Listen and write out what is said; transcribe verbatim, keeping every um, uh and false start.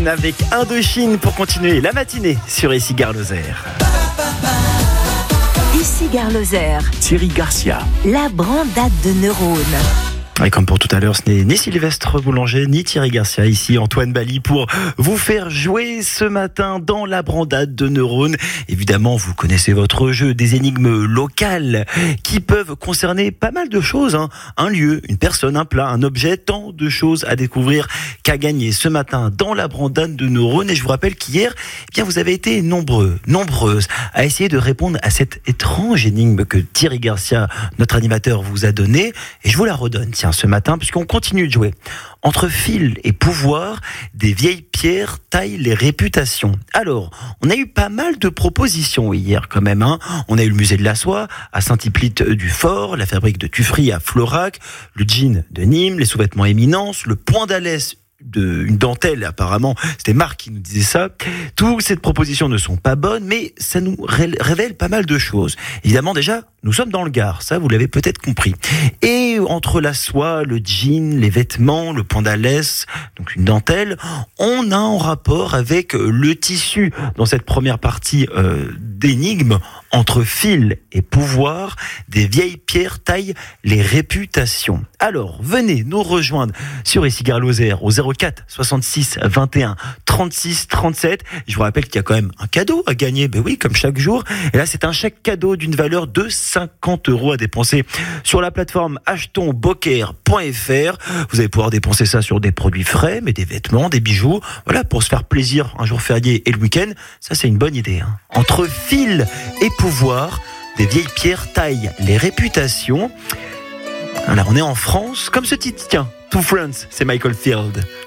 Ken avec Indochine pour continuer la matinée sur Ici Gare Lozère. Ici Gare Lozère, Thierry Garcia, la brandade de neurones. Et comme pour tout à l'heure, ce n'est ni Sylvestre Boulanger ni Thierry Garcia, ici Antoine Bali pour vous faire jouer ce matin dans la brandade de neurones. Évidemment, vous connaissez votre jeu, des énigmes locales qui peuvent concerner pas mal de choses. Hein. Un lieu, une personne, un plat, un objet, tant de choses à découvrir qu'à gagner ce matin dans la brandade de neurones. Et je vous rappelle qu'hier, eh bien, vous avez été nombreux, nombreuses à essayer de répondre à cette étrange énigme que Thierry Garcia, notre animateur, vous a donnée. Et je vous la redonne, tiens, ce matin, puisqu'on continue de jouer. Entre fil et pouvoir, des vieilles pierres taillent les réputations. Alors, on a eu pas mal de propositions hier quand même. Hein. On a eu le musée de la soie à Saint-Hippolyte du Fort, la fabrique de Tuffery à Florac, le jean de Nîmes, les sous-vêtements Éminence, le point d'Alès, de une dentelle apparemment, c'était Marc qui nous disait ça. Toutes ces propositions ne sont pas bonnes, mais ça nous ré- révèle pas mal de choses. Évidemment, déjà, nous sommes dans le Gard, ça vous l'avez peut-être compris. Et entre la soie, le jean, les vêtements, le point d'Alès, donc une dentelle, on a en rapport avec le tissu dans cette première partie euh, d'énigmes. Entre fil et pouvoir, des vieilles pierres taillent les réputations. Alors, venez nous rejoindre sur Ici Gare Lozère au zéro quatre soixante-six vingt et un trente-six trente-sept. Je vous rappelle qu'il y a quand même un cadeau à gagner, ben oui, comme chaque jour. Et là, c'est un chèque cadeau d'une valeur de cinquante euros à dépenser sur la plateforme achetons beaucaire point f r. Vous allez pouvoir dépenser ça sur des produits frais, mais des vêtements, des bijoux. Voilà, pour se faire plaisir un jour férié et le week-end. Ça, c'est une bonne idée. Hein. Entre fil et pouvoir, des vieilles pierres taillent les réputations. Alors, on est en France, comme ce titre, tiens, Two Friends, c'est Michael Field.